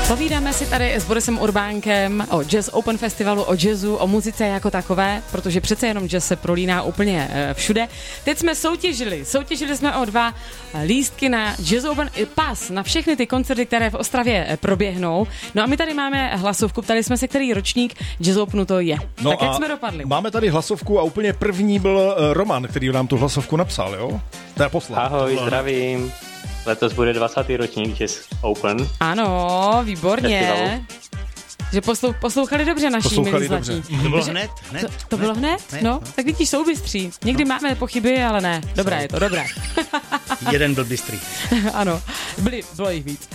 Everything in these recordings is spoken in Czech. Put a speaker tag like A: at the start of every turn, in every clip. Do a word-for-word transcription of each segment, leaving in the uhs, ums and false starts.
A: Povídáme si tady s Borisem Urbánkem o Jazz Open Festivalu, o jazzu, o muzice jako takové, protože přece jenom jazz se prolíná úplně všude. Teď jsme soutěžili, soutěžili jsme o dva lístky na Jazz Open pas na všechny ty koncerty, které v Ostravě proběhnou. No a my tady máme hlasovku, ptali jsme se, který ročník Jazz Openu to je.
B: No
A: tak jak jsme dopadli?
B: Máme tady hlasovku a úplně první byl Roman, který nám tu hlasovku napsal, jo? To je poslal.
C: Ahoj, zdravím. Letos bude dvacátý ročník Jazz Open.
A: Ano, výborně.
C: Festivalu.
A: Že poslou, poslouchali dobře naši
B: Poslouchali
A: milí zlatí.
B: dobře.
D: To bylo hned, hned.
A: To, to bylo hned?
D: hned
A: No,
D: no.
A: tak vidíš, jsou bystří. Někdy no. máme pochyby, ale ne. Dobré je to, dobré.
D: Jeden byl bystrý.
A: Ano, byli, bylo jich víc.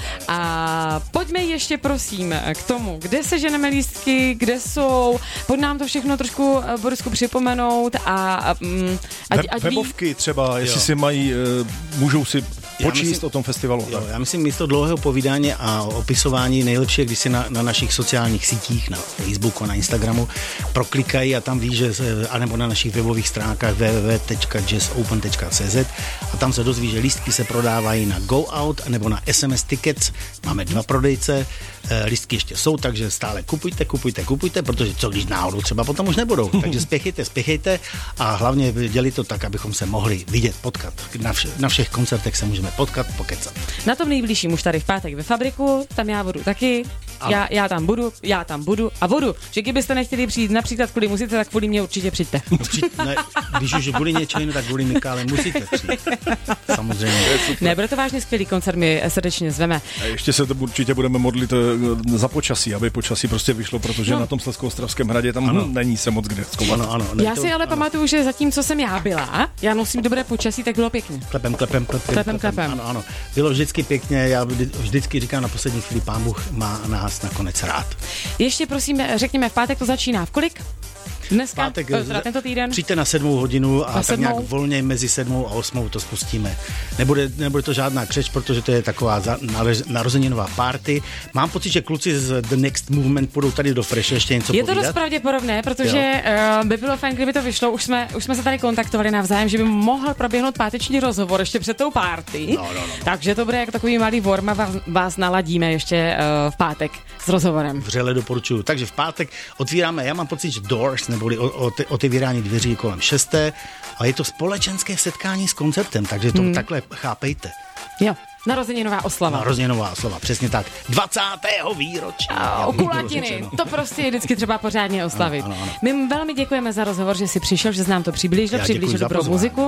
A: A pojďme ještě prosím k tomu, kde se ženeme lístky, kde jsou. Pojď nám to všechno trošku, Borisku, připomenout a um, ať,
B: Web,
A: ať ví.
B: webovky třeba, jestli
D: Jo.
B: si mají, můžou si počíst
D: myslím,
B: o tom festivalu.
D: Jo, já myslím, místo dlouhého povídání a opisování nejlepší je, když si na, na našich sociálních sítích, na Facebooku, na Instagramu proklikají a tam ví, že se, anebo na našich webových stránkách w w w tečka jazz open tečka c z a tam se dozví, že lístky se prodávají na Go Out nebo na S M S Tickets. Máme dva prodejce, lístky ještě jsou, takže stále kupujte, kupujte, kupujte, protože co když náhodou třeba potom už nebudou. Takže spěchejte, spěchejte a hlavně dělí to tak, abychom se mohli vidět, potkat. Na, vše, na všech koncertech se můžeme potkat, pokecat.
A: Na tom nejbližším už tady v pátek ve Fabriku, tam já budu taky, já, já tam budu, já tam budu a budu. Že kdybyste nechtěli přijít například kvůli muzice, tak kvůli mě určitě přijďte.
D: Ne, když už kvůli něčemu, tak kvůli Mikále musíte přijít. Samozřejmě.
A: Ne, bude to vážně skvělý koncert, my srdečně zveme.
B: A ještě se to určitě budeme modlit eh, za počasí, aby počasí prostě vyšlo, protože
A: No.
B: na tom Slezsko-Ostravském hradě tam hm, není se moc kde schovat.
D: Ano, ano. Ne,
A: Já
D: to,
A: si ale
D: ano.
A: pamatuju, že zatím, co jsem já byla, já nosím dobré počasí, tak bylo pěkně.
D: Klepem, klepem, klepem,
A: Klepem, klepem.
D: Ano, ano. Bylo vždycky pěkně, já vždy, vždycky říkám na poslední chvíli, Pán Bůh má nás nakonec rád.
A: Ještě prosím, řekněme, v pátek to začíná v kolik? Dneska?
D: Pátek,
A: Eh, teda tento týden?
D: Přijďte na sedmou hodinu a
A: Na
D: tak
A: sedmou?
D: nějak volně mezi sedmou a osmou to spustíme. Nebude, nebude to žádná křeč, protože to je taková za, naroz, narozeninová party. Mám pocit, že kluci z The Next Movement budou tady do Fresh ještě něco
A: Je to
D: povídat.
A: dost pravděpodobné, protože uh, by bylo fajn, kdyby to vyšlo. Už jsme, už jsme se tady kontaktovali navzájem, že by mohl proběhnout páteční rozhovor ještě před tou party.
D: No, no, no.
A: Takže to bude jako takový malý warm a vás, vás naladíme ještě uh, v pátek s rozhovorem.
D: Vřele doporučuju. Takže v pátek otvíráme, já mám pocit, že Doors, neboli o, o, otevírání dveří kolem šesté a je to společenské setkání s koncertem, takže to hmm. takhle chápejte.
A: Jo, narozeninová oslava.
D: Narozeninová slova, přesně tak. dvacátého výročí.
A: O kulatiny, to prostě je vždycky třeba pořádně oslavit.
D: Ano, ano, ano.
A: My velmi děkujeme za rozhovor, že jsi přišel, že jsi nám to přiblížil,
D: Já
A: přiblížil
D: děkuji za
A: dobrou
D: pozvání.
A: muziku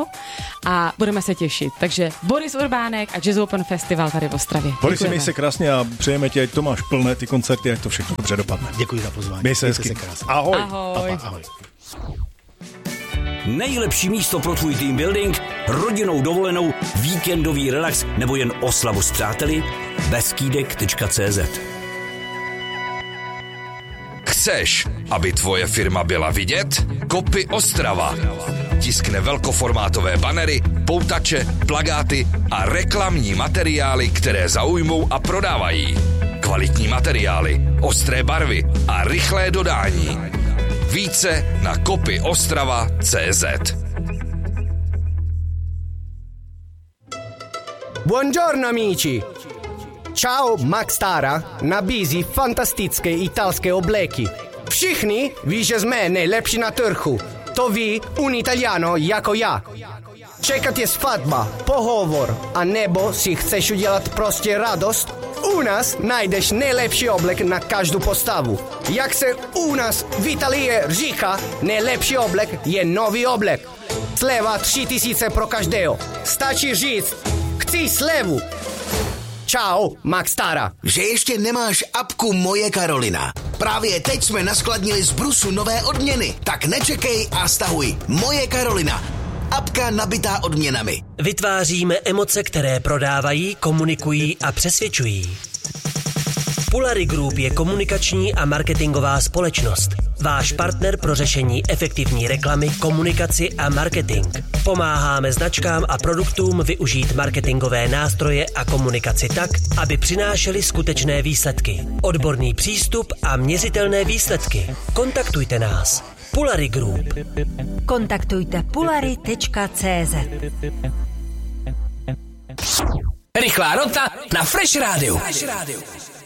A: a budeme se těšit. Takže Boris Urbánek a Jazz Open Festival tady v Ostravě.
B: Boris,
A: Děkujeme.
B: měj se krásně a přejeme ti, ať to máš plné ty koncerty, ať to všechno dobře dopadne.
D: Děkuji za pozvání.
B: Měj se
D: Mějte
B: hezky.
D: krásně.
B: Ahoj.
A: Ahoj.
D: Ahoj. Ahoj.
E: Nejlepší místo pro tvůj team building, rodinnou dovolenou, víkendový relax nebo jen oslavu s přáteli? beskydek tečka cé zet.
F: Chceš, aby tvoje firma byla vidět? Kopy Ostrava. Tiskne velkoformátové banery, poutače, plakáty a reklamní materiály, které zaujmou a prodávají. Kvalitní materiály, ostré barvy a rychlé dodání. Více na kopy ostrava tečka cé zet.
G: Buongiorno amici! Ciao, Max Stara nabízí fantastické italské obleky. Všichni ví, že jsme nejlepší na trhu. To ví un Italiano jako já. Čeká tě svatba, pohovor, a nebo si chceš udělat prostě radost? U nás najdeš nejlepší oblek na každou postavu. Jak se u nás v Italii říká, nejlepší oblek je nový oblek. Sleva tři tisíce pro každého. Stačí říct, chci slevu. Čau, Max Stara.
H: Že ještě nemáš apku Moje Karolina. Právě teď jsme naskladnili z Brusu nové odměny. Tak nečekej a stahuj Moje Karolina. Apka nabitá odměnami.
I: Vytváříme emoce, které prodávají, komunikují a přesvědčují. Pulary Group je komunikační a marketingová společnost. Váš partner pro řešení efektivní reklamy, komunikaci a marketing. Pomáháme značkám a produktům využít marketingové nástroje a komunikaci tak, aby přinášely skutečné výsledky. Odborný přístup a měřitelné výsledky. Kontaktujte nás. Pulary Group.
J: Kontaktujte pulary tečka cé zet.
E: Rychlá rota na Fresh Rádiu.